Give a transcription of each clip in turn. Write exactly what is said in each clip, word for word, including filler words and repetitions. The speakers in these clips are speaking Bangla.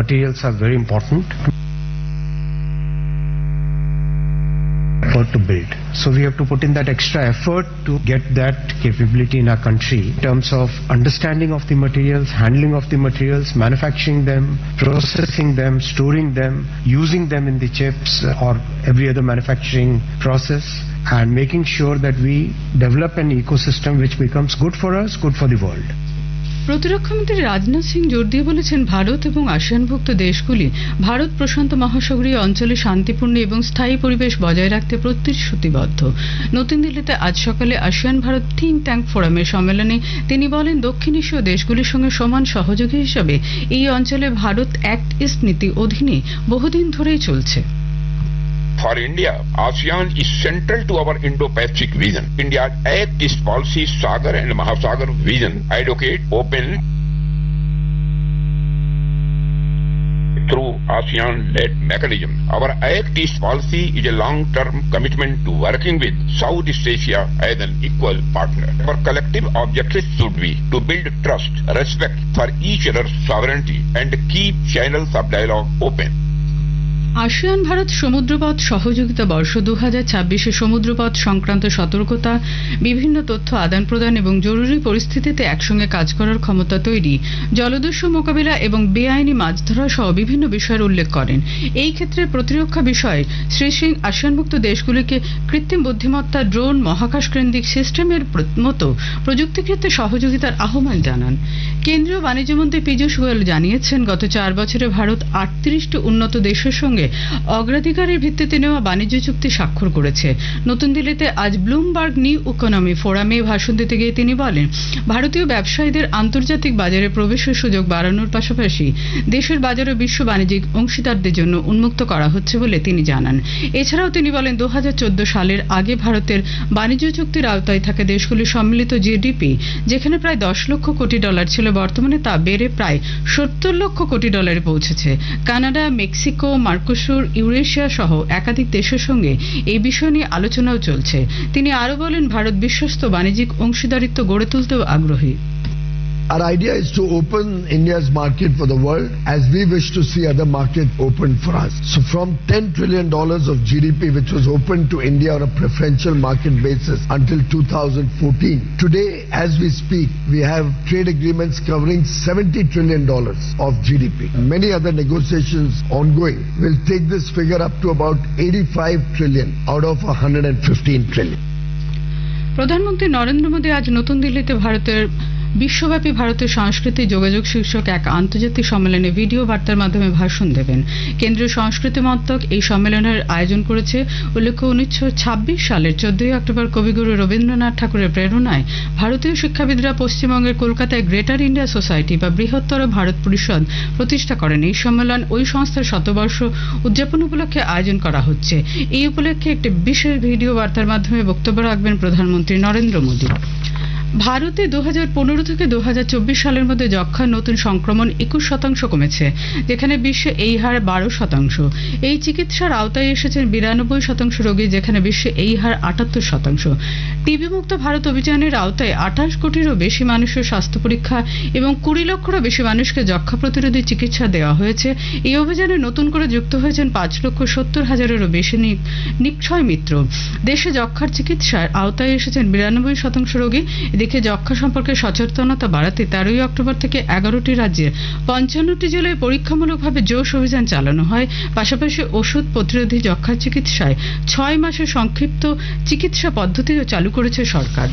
materials are very important to build. So we have to put in that extra effort to get that capability in our country in terms of understanding of the materials, handling of the materials, manufacturing them, processing them, storing them, using them in the chips or every other manufacturing process, and making sure that we develop an ecosystem which becomes good for us, good for the world. প্রতিরক্ষামন্ত্রী রাজনাথ সিং জোর দিয়ে বলেছেন, ভারত এবং আসিয়ানভুক্ত দেশগুলি ভারত প্রশান্ত মহাসাগরীয় অঞ্চলে শান্তিপূর্ণ এবং স্থায়ী পরিবেশ বজায় রাখতে প্রতিশ্রুতিবদ্ধ। নতুন দিল্লিতে আজ সকালে আসিয়ান ভারত থিঙ্ক ট্যাঙ্ক ফোরামের সম্মেলনে তিনি বলেন, দক্ষিণ এশীয় দেশগুলির সঙ্গে সমান সহযোগী হিসেবে এই অঞ্চলে ভারত অ্যাক্ট ইস্ট নীতি অধীনে বহুদিন ধরেই চলছে। For India, ASEAN is central to our Indo-Pacific vision. India's Act East policy, Sagar and Mahasagar vision advocate open through ASEAN-led mechanism. Our Act East policy is a long-term commitment to working with Southeast Asia as an equal partner. Our collective objectives should be to build trust, respect for each other's sovereignty and keep channels of dialogue open. ASEAN Bharat সমুদ্রপথ সহযোগিতা বর্ষ দু হাজার ছাব্বিশে সমুদ্রপথ সংক্রান্ত সতর্কতা, বিভিন্ন তথ্য আদান প্রদান এবং জরুরি পরিস্থিতিতে একসঙ্গে কাজ করার ক্ষমতা তৈরি, জলদস্যু মোকাবিলা এবং বেআইনি মাছ ধরা সহ বিভিন্ন বিষয়ের উল্লেখ করেন। এই ক্ষেত্রে প্রতিরক্ষা বিষয়ে শ্রী সিং আসিয়ানভুক্ত দেশগুলিকে কৃত্রিম বুদ্ধিমত্তা, ড্রোন, মহাকাশ কেন্দ্রিক সিস্টেমের মতো প্রযুক্তি ক্ষেত্রে সহযোগিতার আহ্বান জানান। কেন্দ্রীয় বাণিজ্যমন্ত্রী পীযূষ গোয়েল জানিয়েছেন, গত চার বছরে ভারত আটত্রিশটি উন্নত দেশের সঙ্গে অগ্রাধিকারের ভিত্তিতে নেওয়া বাণিজ্য চুক্তি স্বাক্ষর করেছে। নতুন দিল্লিতে আজ ব্লুমবার্গ নিউ ইকোনমি ফোরামে ভাষণ দিতে গিয়ে তিনি বলেন, ভারতীয় ব্যবসায়ীদের আন্তর্জাতিক বাজারে প্রবেশের সুযোগ বাড়ানোর পাশাপাশি দেশের বাজারে বিশ্ব বাণিজ্যিক অংশীদারদের জন্য উন্মুক্ত করা হচ্ছে বলে তিনি জানান। এছাড়াও তিনি বলেন, দু হাজার চোদ্দ সালের আগে ভারতের বাণিজ্য চুক্তির আওতায় থাকা দেশগুলির সম্মিলিত জিডিপি যেখানে প্রায় দশ লক্ষ কোটি ডলার ছিল, বর্তমানে তা বেড়ে প্রায় সত্তর লক্ষ কোটি ডলারে পৌঁছেছে। কানাডা, মেক্সিকো, মার্কোসুর, ইউরেশিয়া সহ একাধিক দেশের সঙ্গে এই বিষয় নিয়ে আলোচনাও চলছে। তিনি আরো বলেন, ভারত বিশ্বস্ত বাণিজ্যিক অংশীদারিত্ব গড়ে তুলতেও আগ্রহী। Our idea is to open India's market for the world as we wish to see other markets open for us. So from ten trillion dollars of G D P which was open to India on a preferential market basis until two thousand fourteen, today as we speak we have trade agreements covering seventy trillion dollars of G D P. Many other negotiations ongoing will take this figure up to about eighty-five trillion out of one hundred fifteen trillion. প্রধানমন্ত্রী নরেন্দ্র মোদী আজ নতুন দিল্লিতে ভারতের বিশ্বব্যাপী ভারতের সংস্কৃতি যোগাযোগ শীর্ষক এক আন্তর্জাতিক সম্মেলনে ভিডিও বার্তার মাধ্যমে ভাষণ দেবেন। কেন্দ্রীয় সংস্কৃতি মন্ত্রক এই সম্মেলনের আয়োজন করেছে। উল্লেখ্য, উনিশশো ছাব্বিশ সালের চোদ্দই অক্টোবর কবিগুরু রবীন্দ্রনাথ ঠাকুরের প্রেরণায় ভারতীয় শিক্ষাবিদরা পশ্চিমবঙ্গের কলকাতায় গ্রেটার ইন্ডিয়া সোসাইটি বা বৃহত্তর ভারত পরিষদ প্রতিষ্ঠা করেন। এই সম্মেলন ওই সংস্থার শতবর্ষ উদযাপন উপলক্ষে আয়োজন করা হচ্ছে। এই উপলক্ষে একটি বিশেষ ভিডিও বার্তার মাধ্যমে বক্তব্য রাখবেন প্রধানমন্ত্রী নরেন্দ্র মোদী। ভারতে দু হাজার পনেরো থেকে দু হাজার চব্বিশ সালের মধ্যে যক্ষ্মার নতুন সংক্রমণ একুশ শতাংশ কমেছে, যেখানে বিশ্বে এই হার বারো শতাংশ। এই চিকিৎসার আওতায় এসেছেন বিরানব্বই শতাংশ রোগী, যেখানে বিশ্বে এই হার আটাত্তর শতাংশ। টিবি মুক্ত ভারত অভিযানের আওতায় আঠাশ কোটিরও বেশি মানুষের স্বাস্থ্য পরীক্ষা এবং কুড়ি লক্ষেরও বেশি মানুষকে যক্ষ্মা প্রতিরোধী চিকিৎসা দেওয়া হয়েছে। এই অভিযানে নতুন করে যুক্ত হয়েছেন পাঁচ লক্ষ সত্তর হাজারেরও বেশি নিক্ষয় মিত্র। দেশে যক্ষ্মার চিকিৎসার আওতায় এসেছেন বিরানব্বই শতাংশ রোগী। এদিকে যক্ষ্মা সম্পর্কে সচেতনতা বাড়াতে তেরোই অক্টোবর থেকে এগারোটি রাজ্যের পঞ্চান্নটি জেলায় পরীক্ষামূলকভাবে জোশ অভিযান চালানো হয়। পাশাপাশি ওষুধ প্রতিরোধী যক্ষ্মা চিকিৎসায় ছয় মাসের সংক্ষিপ্ত চিকিৎসা পদ্ধতিও চালু করেছে সরকার।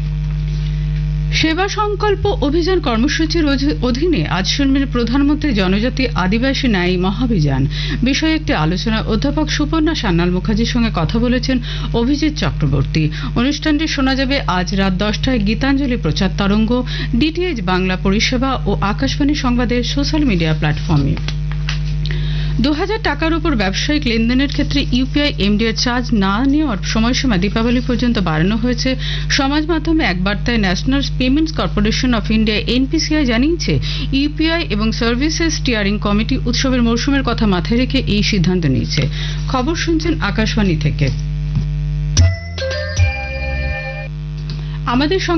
সেবা সংকল্প অভিযান কর্মসূচির অধীনে আজ শুনবেন প্রধানমন্ত্রী জনজাতি আদিবাসী ন্যায় মহাভিযান বিষয়ে একটি আলোচনা। অধ্যাপক সুপর্ণা সান্যাল মুখার্জির সঙ্গে কথা বলেছেন অভিজিৎ চক্রবর্তী। অনুষ্ঠানটি শোনা যাবে আজ রাত দশটায় গীতাঞ্জলি প্রচার তরঙ্গ, ডিটিএইচ বাংলা পরিষেবা ও আকাশবাণী সংবাদের সোশ্যাল মিডিয়া প্ল্যাটফর্মে। দু হাজার টাকার উপর ব্যবসায়িক লেনদেনের ক্ষেত্রে ইউপিআই এমডিআর চার্জ না নেওয়ার সময়সীমা দীপাবলি পর্যন্ত বাড়ানো হয়েছে। সমাজ মাধ্যমে এক বার্তায় national payments corporation of India NPCI জানিয়েছে, ইউপিআই এবং সার্ভিসেস স্টিয়ারিং কমিটি উৎসবের মরশুমের কথা মাথায় রেখে এই সিদ্ধান্ত নিয়েছে। খবর শুনছেন আকাশবাণী থেকে। আমাদের